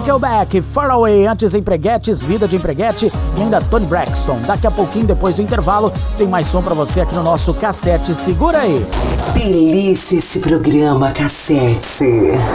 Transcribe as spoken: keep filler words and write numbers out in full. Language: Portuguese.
Nickelback, Far Away, antes Empreguetes, Vida de Empreguete e ainda Toni Braxton. Daqui a pouquinho, depois do intervalo, tem mais som pra você aqui no nosso Cassete. Segura aí. Delícia esse programa, Cassete.